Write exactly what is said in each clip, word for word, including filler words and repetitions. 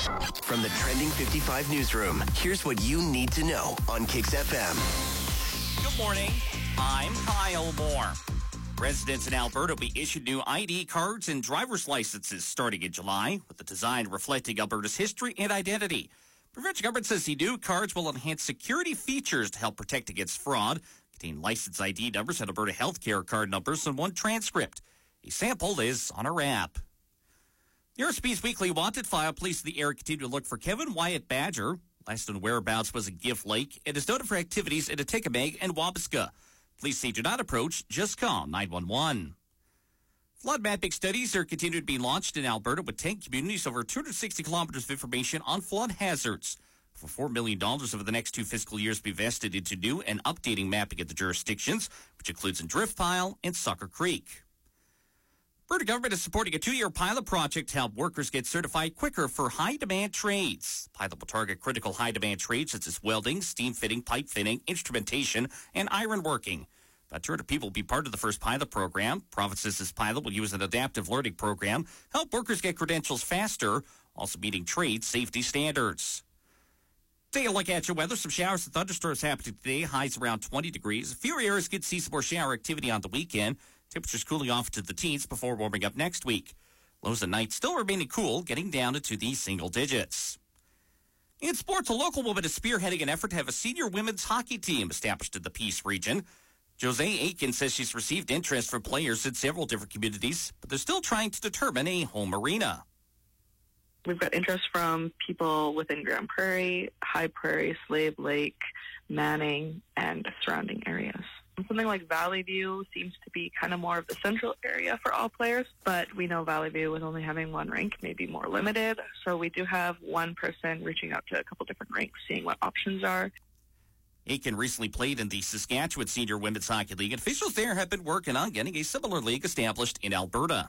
From the Trending fifty-five newsroom, here's what you need to know on Kix F M. Good morning. I'm Kyle Moore. Residents in Alberta will be issued new I D cards and driver's licenses starting in July, with the design reflecting Alberta's history and identity. Provincial government says the new cards will enhance security features to help protect against fraud, contain license I D numbers and Alberta healthcare card numbers, and one transcript. A sample is on our app. The R S P's weekly wanted file. Police in the area continue to look for Kevin Wyatt Badger. Last known whereabouts was in Gift Lake and is noted for activities in Atikamekw and Wabasca. Police say do not approach, just call nine one one. Flood mapping studies are continuing to be launched in Alberta with ten communities, over two hundred sixty kilometers of information on flood hazards. For four million dollars over the next two fiscal years be invested into new and updating mapping at the jurisdictions, which includes in Driftpile and Sucker Creek. Alberta government is supporting a two-year pilot project to help workers get certified quicker for high-demand trades. Pilot will target critical high-demand trades such as welding, steam fitting, pipe fitting, instrumentation, and iron working. About two hundred people will be part of the first pilot program. Provinces this pilot will use an adaptive learning program to help workers get credentials faster, also meeting trade safety standards. Take a look at your weather. Some showers and thunderstorms happening today. Highs around twenty degrees. A few areas could see some more shower activity on the weekend. Temperatures cooling off to the teens before warming up next week. Lows at night still remaining cool, getting down into the single digits. In sports, a local woman is spearheading an effort to have a senior women's hockey team established in the Peace region. Jose Aiken says she's received interest from players in several different communities, but they're still trying to determine a home arena. We've got interest from people within Grand Prairie, High Prairie, Slave Lake, Manning, and surrounding areas. Something like Valley View seems to be kind of more of the central area for all players, but we know Valley View, with only having one rink, may be more limited. So we do have one person reaching out to a couple different rinks, seeing what options are. Aiken recently played in the Saskatchewan Senior Women's Hockey League. Officials there have been working on getting a similar league established in Alberta.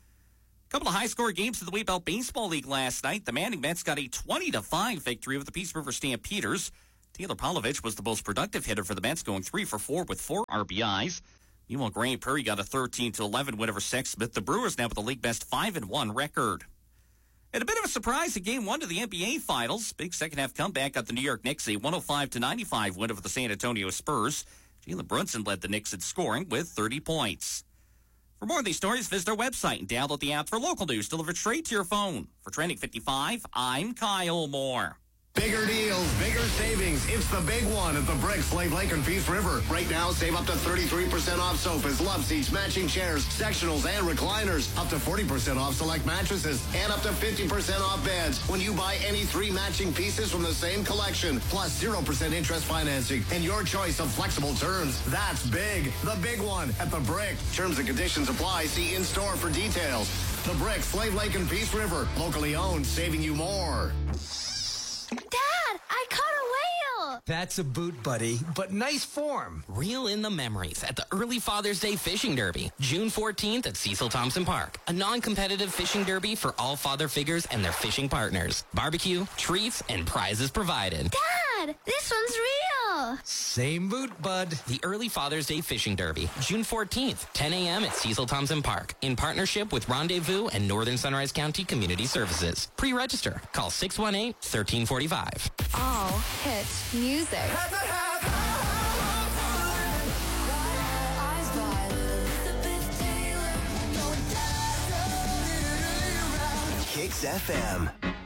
A couple of high-score games in the Wayne Baseball League last night. The Manning Mets got a twenty to five victory over the Peace River Stampeders. Taylor Pavlovich was the most productive hitter for the Mets, going three for four with four R B Is. Meanwhile, Grand Prairie got a thirteen to eleven win over Sexsmith. The Brewers now with the league best five and one record. And a bit of a surprise in Game one of the N B A Finals. Big second-half comeback got the New York Knicks a one oh five to ninety-five win over the San Antonio Spurs. Jalen Brunson led the Knicks in scoring with thirty points. For more of these stories, visit our website and download the app for local news delivered straight to your phone. For Trending fifty-five, I'm Kyle Moore. Bigger deals, bigger savings. It's the big one at the Brick, Slave Lake, and Peace River. Right now, save up to thirty-three percent off sofas, love seats, matching chairs, sectionals, and recliners. Up to forty percent off select mattresses, and up to fifty percent off beds when you buy any three matching pieces from the same collection. Plus zero percent interest financing and your choice of flexible terms. That's big. The big one at the Brick. Terms and conditions apply. See in-store for details. The Brick, Slave Lake, and Peace River. Locally owned, saving you more. Dad, I caught a whale! That's a boot, buddy, but nice form. Reel in the memories at the Early Father's Day Fishing Derby, June fourteenth at Cecil Thompson Park. A non-competitive fishing derby for all father figures and their fishing partners. Barbecue, treats, and prizes provided. Dad, this one's real! Same boot, bud. The Early Father's Day Fishing Derby, June fourteenth, ten a.m. at Cecil Thompson Park, in partnership with Rendezvous and Northern Sunrise County Community Services. Pre-register. Call six one eight, one three four five. All hit music. Kix F M.